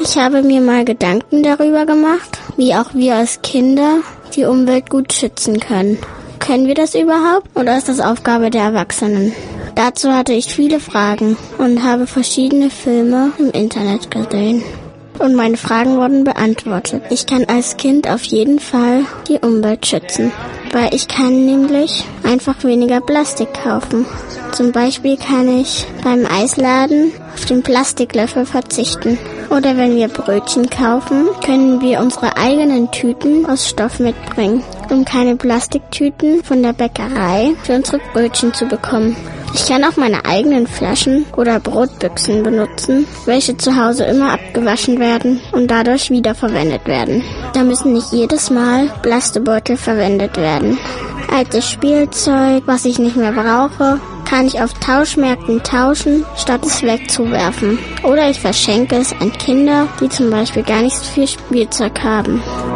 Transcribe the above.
Ich habe mir mal Gedanken darüber gemacht, wie auch wir als Kinder die Umwelt gut schützen können. Können wir das überhaupt oder ist das Aufgabe der Erwachsenen? Dazu hatte ich viele Fragen und habe verschiedene Filme im Internet gesehen. Und meine Fragen wurden beantwortet. Ich kann als Kind auf jeden Fall die Umwelt schützen, weil ich kann nämlich einfach weniger Plastik kaufen. Zum Beispiel kann ich beim Eisladen auf den Plastiklöffel verzichten. Oder wenn wir Brötchen kaufen, können wir unsere eigenen Tüten aus Stoff mitbringen, um keine Plastiktüten von der Bäckerei für unsere Brötchen zu bekommen. Ich kann auch meine eigenen Flaschen oder Brotbüchsen benutzen, welche zu Hause immer abgewaschen werden und dadurch wiederverwendet werden. Da müssen nicht jedes Mal Plastebeutel verwendet werden. Altes Spielzeug, was ich nicht mehr brauche, kann ich auf Tauschmärkten tauschen, statt es wegzuwerfen. Oder ich verschenke es an Kinder, die zum Beispiel gar nicht so viel Spielzeug haben.